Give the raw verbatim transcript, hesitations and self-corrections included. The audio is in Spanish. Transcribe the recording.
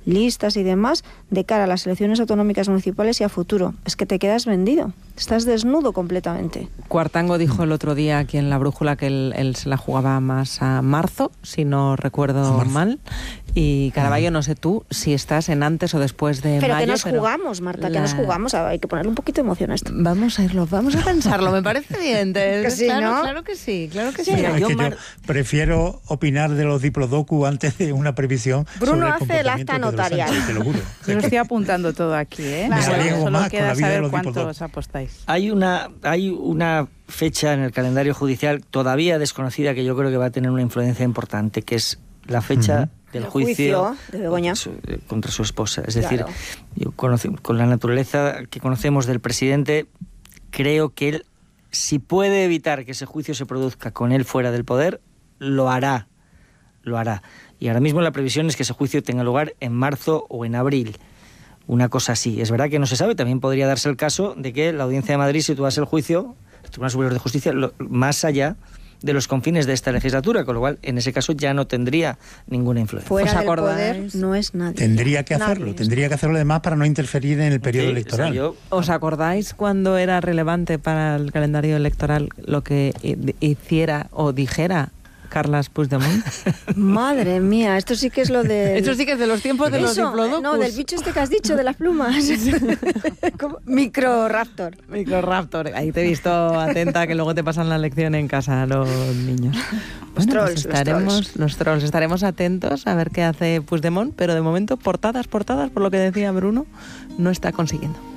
listas y demás de cara a las elecciones autonómicas municipales y a futuro. Es que te quedas vendido, estás desnudo completamente. Cuartango dijo el otro día aquí en La Brújula que él, él se la jugaba más a marzo, si no recuerdo mal. Y Caraballo, no sé tú si estás en antes o después de pero mayo. Que nos pero jugamos, Marta, la... que nos jugamos. Hay que ponerle un poquito de emoción a esto. Vamos a irlo, vamos a pensarlo, me parece bien. Que sí, claro, ¿no? claro que sí, claro que sí. Mira, yo, es que Mar... yo prefiero opinar de los diplodocus antes de una previsión. Bruno sobre el hace el acta notarial. Sánchez, te lo juro. Yo lo estoy apuntando todo aquí, ¿eh? Me Solo, arriesgo solo más queda con la vida de saber los cuántos diplodocus. apostáis. Hay una, hay una fecha en el calendario judicial todavía desconocida que yo creo que va a tener una influencia importante, que es la fecha uh-huh. del el juicio, juicio de Begoña contra, su, contra su esposa. Es decir, claro. yo conoce, con la naturaleza que conocemos del presidente, creo que él, si puede evitar que ese juicio se produzca con él fuera del poder, lo hará, lo hará. Y ahora mismo la previsión es que ese juicio tenga lugar en marzo o en abril. Una cosa así. Es verdad que no se sabe, también podría darse el caso de que la Audiencia de Madrid situase el juicio, el Tribunal Superior de Justicia, lo, más allá de los confines de esta legislatura, con lo cual en ese caso ya no tendría ninguna influencia. Fuera del poder no es nadie. Tendría que hacerlo, nadie. tendría que hacerlo además para no interferir en el periodo Sí, electoral. O sea, yo... ¿Os acordáis cuando era relevante para el calendario electoral lo que hiciera o dijera Carles Puigdemont? Madre mía, esto sí que es lo de... Esto sí que es de los tiempos de los diplodocus. No, del bicho este que has dicho, de las plumas. Microraptor. Microraptor. Ahí te he visto atenta, que luego te pasan la lección en casa los niños. Los Bueno, trolls, pues estaremos, los trolls. los trolls. Estaremos atentos a ver qué hace Puigdemont, pero de momento portadas, portadas, por lo que decía Bruno, no está consiguiendo.